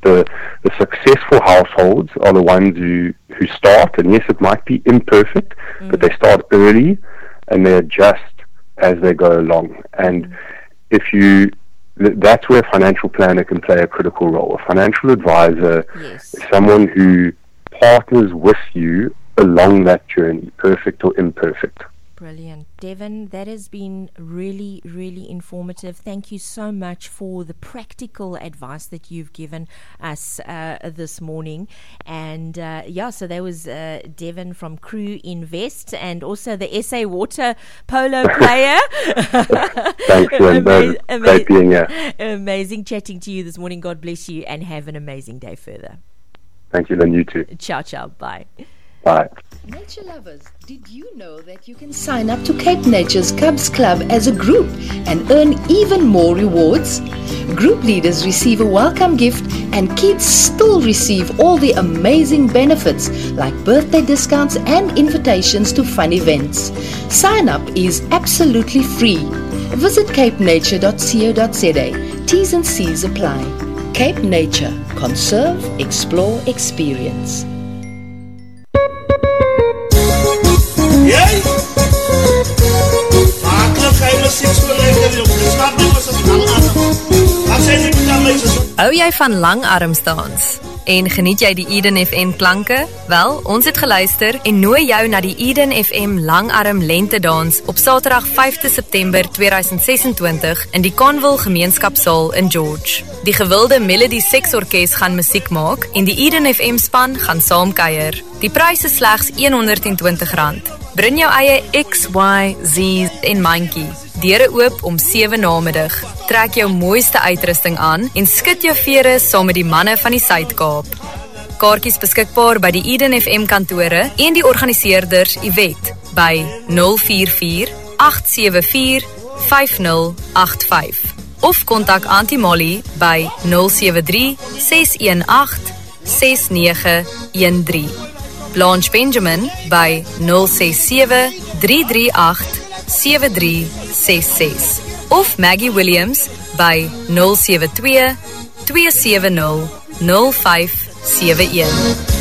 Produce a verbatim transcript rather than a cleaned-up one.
the, the successful households are the ones who, who start, and yes, it might be imperfect, mm. but they start early and they adjust as they go along. And mm. if you, th- that's where a financial planner can play a critical role. A financial advisor yes. is someone who partners with you along that journey, perfect or imperfect. Brilliant. Devin, that has been really, really informative. Thank you so much for the practical advice that you've given us uh, this morning. And uh, yeah, so there was uh, Devin from Crew Invest and also the S A Water polo player. Thanks, Ama- ama- great being here. Amazing chatting to you this morning. God bless you and have an amazing day further. Thank you, Lynn. You too. Ciao, ciao. Bye. Bye. Nature lovers, did you know that you can sign up to Cape Nature's Cubs Club as a group and earn even more rewards? Group leaders receive a welcome gift and kids still receive all the amazing benefits like birthday discounts and invitations to fun events. Sign up is absolutely free. Visit cape nature dot co dot za. T's and C's apply. Cape Nature. Conserve, explore, experience. Jij? Makkelijk ga je met seks verleden, joh. Dit snap ik was het langarm. Wat zijn die met daarmee zo? Hou jy van langarmsdans? En geniet jy die Eden F M klanke? Wel, ons het geluister en nooi jou na die Eden F M Langarm Lentedans op Saterdag vyfde September tweeduisend sesentwintig in die Conville Gemeenskapsaal in George. Die gewilde Melody Sex Orkes gaan musiek maak en die Eden F M span gaan saamkuier. Die pryse is slegs honderdtwintig rand. Bring jou eie X, Y, Z en mandjie. Deure oop om sewe namiddag. Trek jou mooiste uitrusting aan en skud jou vere saam met die manne van die Suid-Kaap. Kaartjies beskikbaar by die Eden F M kantore en die organiseerders Iwet by nul vier vier agt sewe vier vyf nul agt vyf of kontak Auntie Molly by nul sewe drie ses een agt ses nege een drie. Blanche Benjamin by nul ses sewe drie drie agt sewe drie ses ses of Maggie Williams by nul sewe twee twee sewe nul nul vyf sewe een.